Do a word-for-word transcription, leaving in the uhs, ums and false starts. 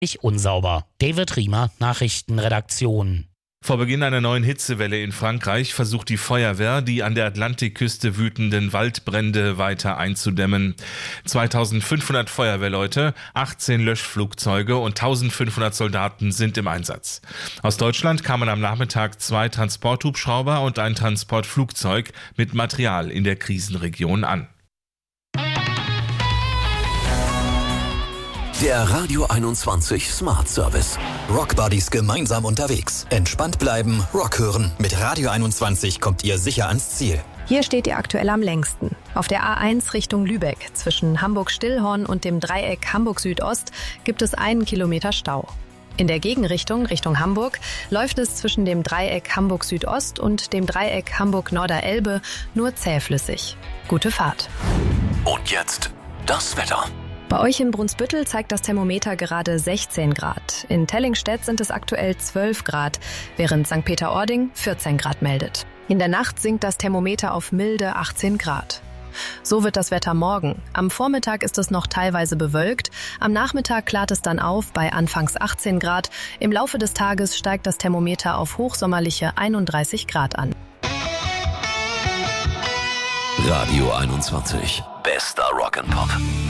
Ich unsauber. David Riemer, Nachrichtenredaktion. Vor Beginn einer neuen Hitzewelle in Frankreich versucht die Feuerwehr, die an der Atlantikküste wütenden Waldbrände weiter einzudämmen. zweitausendfünfhundert Feuerwehrleute, achtzehn Löschflugzeuge und eintausendfünfhundert Soldaten sind im Einsatz. Aus Deutschland kamen am Nachmittag zwei Transporthubschrauber und ein Transportflugzeug mit Material in der Krisenregion an. Der Radio einundzwanzig Smart Service. Rockbuddies gemeinsam unterwegs. Entspannt bleiben, Rock hören. Mit Radio einundzwanzig kommt ihr sicher ans Ziel. Hier steht ihr aktuell am längsten. Auf der A eins Richtung Lübeck, zwischen Hamburg-Stillhorn und dem Dreieck Hamburg-Südost, gibt es einen Kilometer Stau. In der Gegenrichtung, Richtung Hamburg, läuft es zwischen dem Dreieck Hamburg-Südost und dem Dreieck Hamburg-Norder-Elbe nur zähflüssig. Gute Fahrt. Und jetzt das Wetter. Bei euch in Brunsbüttel zeigt das Thermometer gerade sechzehn Grad. In Tellingstedt sind es aktuell zwölf Grad, während Sankt Peter-Ording vierzehn Grad meldet. In der Nacht sinkt das Thermometer auf milde achtzehn Grad. So wird das Wetter morgen. Am Vormittag ist es noch teilweise bewölkt, am Nachmittag klart es dann auf bei anfangs achtzehn Grad. Im Laufe des Tages steigt das Thermometer auf hochsommerliche einunddreißig Grad an. Radio einundzwanzig. Bester Rock'n'Pop.